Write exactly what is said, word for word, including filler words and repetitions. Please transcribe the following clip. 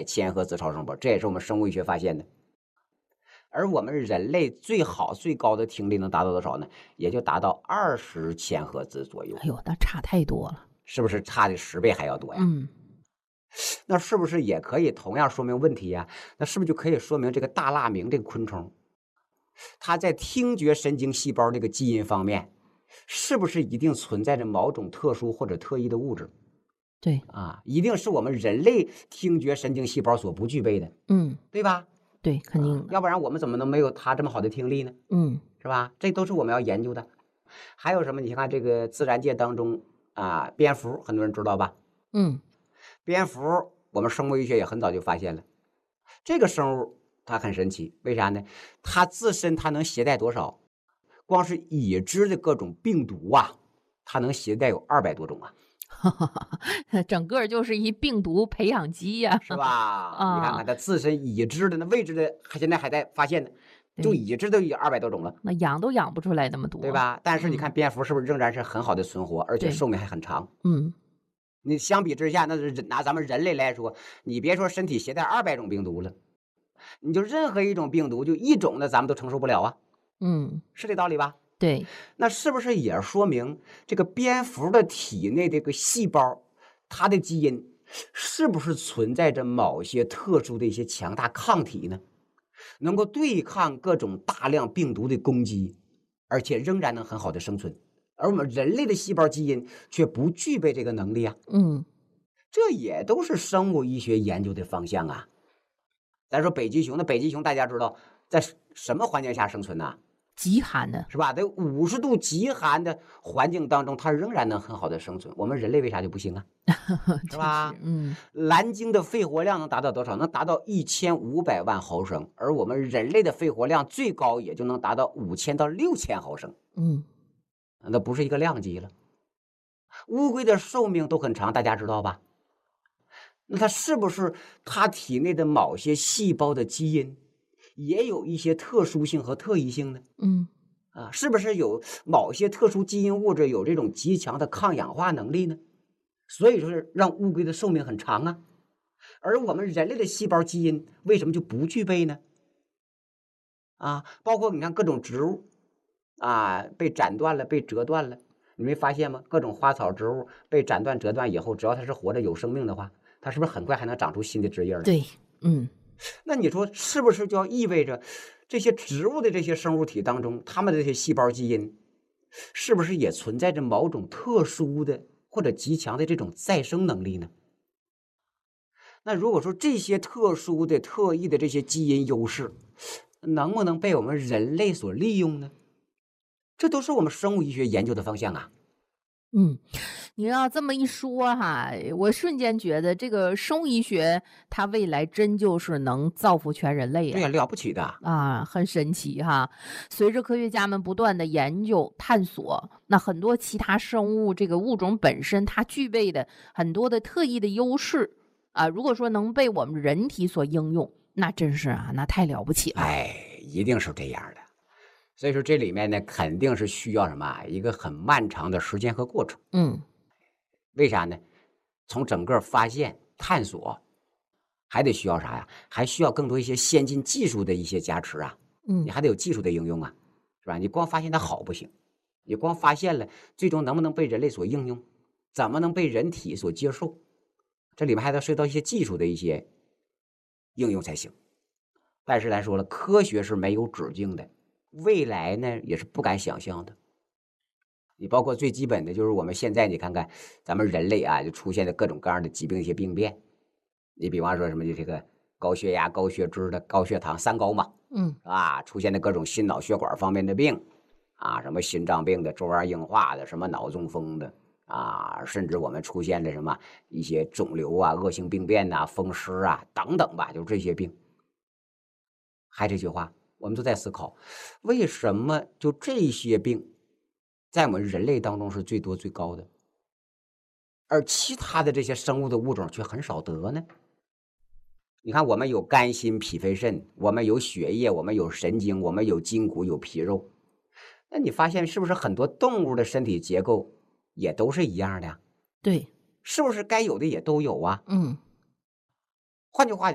千赫兹超声波，这也是我们生物医学发现的。而我们人类最好最高的听力能达到多少呢？也就达到二十千赫兹左右。 哎呦，那差太多了， 是不是差的十倍还要多呀？ 嗯， 那是不是也可以同样说明问题呀？那是不是就可以说明这个大蜡明这个昆虫，它在听觉神经细胞这个基因方面，是不是一定存在着某种特殊或者特异的物质对， 啊？一定是我们人类听觉神经细胞所不具备的， 嗯， 对吧？ 对，肯啊， 定的， 要不然我们怎么能没有它这么好的听力呢？ 嗯， 是吧？这都是我们要研究的。还有什么？你看这个自然界当中啊，蝙蝠很多人知道吧？ 嗯， 蝙蝠我们生物医学也很早就发现了，这个生物它很神奇，为啥呢？它自身它能携带多少？光是已知的各种病毒啊，它能携带有二百多种啊， 整个就是一病毒培养基呀， 是吧？你看啊， 看它自身已知的那未知的，还现在还在发现呢，就对， 已知都有二百多种了， 那养都养不出来那么多， 对吧？但是你看嗯， 蝙蝠是不是仍然是很好的存活，而且对， 寿命还很长？ 嗯， 你相比之下，那是拿咱们人类来说，你别说身体携带二百种病毒了，你就任何一种病毒，就一种的咱们都承受不了啊， 嗯， 是这道理吧？ 对， 那是不是也说明这个蝙蝠的体内这个细胞，它的基因是不是存在着某些特殊的一些强大抗体呢？能够对抗各种大量病毒的攻击，而且仍然能很好的生存。而我们人类的细胞基因却不具备这个能力啊， 嗯， 这也都是生物医学研究的方向啊。咱说北极熊，那北极熊大家知道在什么环境下生存呢？ 极寒的， 是吧？在五十度极寒的环境当中，它仍然能很好的生存。我们人类为啥就不行啊？是确实， 吧？ 嗯， 蓝鲸的肺活量能达到多少？能达到一千五百万毫升，而我们人类的肺活量最高也就能达到五千到六千毫升， 嗯， 那不是一个量级了。乌龟的寿命都很长，大家知道吧？那它是不是它体内的某些细胞的基因也有一些特殊性和特异性呢？ 嗯， 啊，是不是有某些特殊基因物质有这种极强的抗氧化能力呢？所以说是让乌龟的寿命很长啊。而我们人类的细胞基因为什么就不具备呢？啊，包括你看各种植物啊，被斩断了，被折断了，你没发现吗？各种花草植物被斩断、折断以后，只要它是活着有生命的话，它是不是很快还能长出新的枝叶来？ 对，嗯， 那你说是不是就要意味着这些植物的这些生物体当中，它们的这些细胞基因，是不是也存在着某种特殊的或者极强的这种再生能力呢？那如果说这些特殊的、特异的这些基因优势，能不能被我们人类所利用呢？这都是我们生物医学研究的方向啊。 嗯。你要这么一说哈，我瞬间觉得这个生物医学它未来真就是能造福全人类呀！ 对呀，了不起的。 啊，很神奇哈！随着科学家们不断的研究探索，那很多其他生物这个物种本身它具备的很多的特异的优势啊，如果说能被我们人体所应用，那真是啊，那太了不起了。 哎，一定是这样的。所以说这里面呢，肯定是需要什么啊一个很漫长的时间和过程。 嗯， 为啥呢？从整个发现、探索，还得需要啥呀？还需要更多一些先进技术的一些加持啊。你嗯， 还得有技术的应用啊，是吧？你光发现它好不行，你光发现了，最终能不能被人类所应用？怎么能被人体所接受？这里面还得涉及到一些技术的一些应用才行。但是来说了，科学是没有止境的，未来呢也是不敢想象的。你包括最基本的就是我们现在你看看，咱们人类啊，就出现的各种各样的疾病一些病变。你比方说什么就这个高血压、高血脂的、高血糖三高嘛， 嗯， 啊，出现的各种心脑血管方面的病，啊，什么心脏病的、粥样硬化的、什么脑中风的，啊，甚至我们出现了什么一些肿瘤啊、恶性病变呐、风湿啊等等吧，就这些病。还这句话，我们都在思考，为什么就这些病，在我们人类当中是最多最高的，而其他的这些生物的物种却很少得呢？你看，我们有肝、心、脾、肺、肾，我们有血液，我们有神经，我们有筋骨，有皮肉。那你发现是不是很多动物的身体结构也都是一样的呀？ 对， 是不是该有的也都有啊？ 嗯。 换句话